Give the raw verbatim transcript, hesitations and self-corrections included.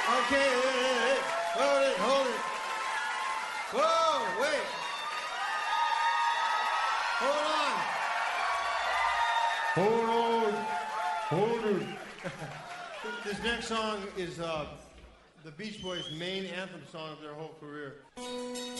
Okay, wait, wait, wait. Hold it, hold it. Whoa, wait. Hold on. Hold on. Hold it. This next song is uh, the Beach Boys' main anthem song of their whole career.